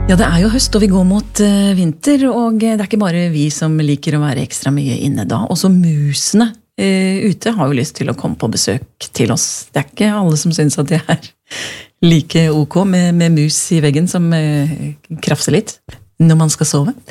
Ja, det jo høst, og vi går mot vinter, og det ikke bare vi som liker å være ekstra mye inne da. Også musene ute har jo lyst til å komme på besøk til oss. Det ikke alle som synes at det like ok med mus i veggen som krafser litt når man skal sove.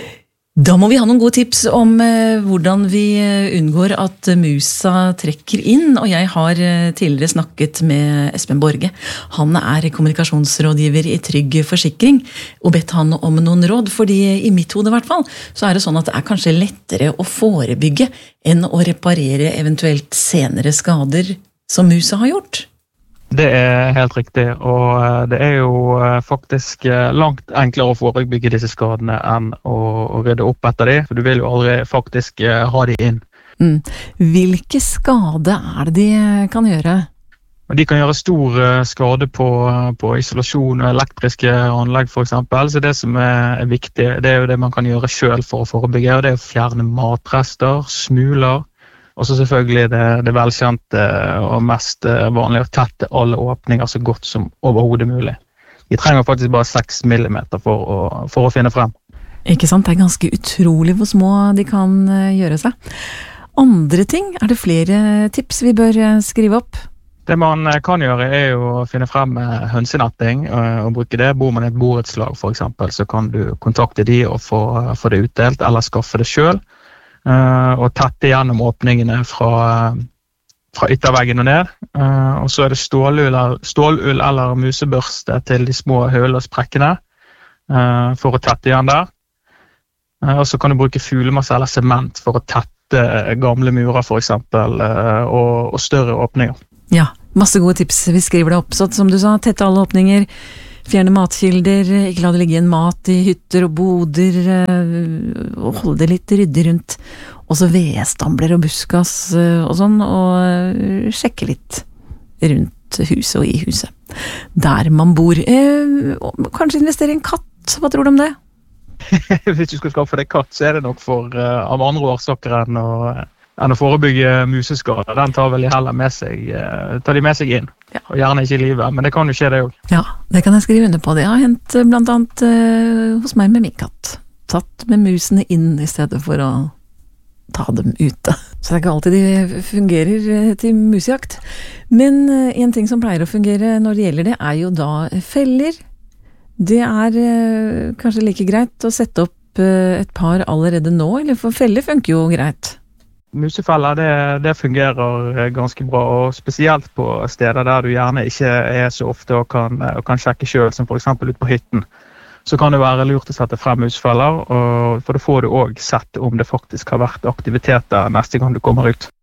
Da må vi ha noen gode tips om hvordan vi unngår at musa trekker inn, og jeg har tidligere snakket med Espen Borge. Han kommunikasjonsrådgiver i Trygg Forsikring, og bedt han om noen råd, fordi i mitt hode i hvert fall, så det sånn at det kanskje lettere å forebygge enn å reparere eventuelt senere skader som musa har gjort. Det helt riktig, og det jo faktisk langt enklere å forebygge disse skadene enn å rydde opp etter de, for du vil jo aldri faktisk ha de inn. Hvilke skade det de kan gjøre? De kan gjøre stor skade på isolasjon og elektriske anlegg for eksempel, så det som viktig, det jo det man kan gjøre selv for å forebygge, og det å fjerne matrester, smuler, og så selvfølgelig det velkjente og mest vanlige å tette alle åpninger så godt som overhodet mulig. De trenger faktisk bare 6 millimeter for å finne frem. Ikke sant? Det ganske utrolig hvor små de kan gjøre seg. Andre ting, det flere tips vi bør skrive opp? Det man kan gjøre jo å finne frem hønsenetting og bruke det. Bor man i et borettslag for eksempel, så kan du kontakte de og få det utdelt, eller skaffe det selv. Og tette gjennom åpningene fra ytterveggen og ned. Og så det stålull eller musebørste til de små høl og sprekkene for å tette igjen der. Og så kan du bruke fuglemasse eller sement for å tette gamle murer for eksempel, og større åpninger. Ja, masse gode tips. Vi skriver det opp, så som du sa, tette alle åpninger, fjerne matkilder, ikke la det ligge en mat i hytter og boder, og holde det litt ryddig rundt. Og så vedstambler og buskas og sånn, og sjekke litt rundt huset og i huset. Der man bor. Kanskje investere i en katt, hva tror du om det? Hvis du skal skaffe deg katt, så det nok av andre årsaker enn å forebygge museskader. Den tar vel heller med seg inn. Ja. Og gjerne ikke i livet, men det kan jo skje det også. Ja, det kan jeg skrive under på. Det har hendt blant annet hos meg med min katt. Tatt med musene inn i stedet for å ta dem ute. Så det ikke alltid de fungerer til musejakt. Men en ting som pleier å fungere når det gjelder det, jo da feller. Det kanskje like greit å sette opp et par allerede nå, eller for feller funker jo greit. Musefeller, det fungerer ganske bra, og spesielt på steder der du gjerne ikke så ofte og kan sjekke selv, som for eksempel ut på hytten. Så kan det være lurt å sette frem musefeller, for da får du også sett om det faktisk har vært aktiviteter neste gang du kommer ut.